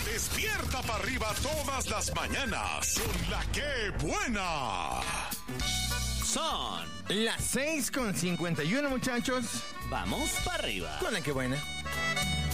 Despierta para arriba todas las mañanas con la que buena. Son las 6:51, muchachos. Vamos para arriba. Con la que buena.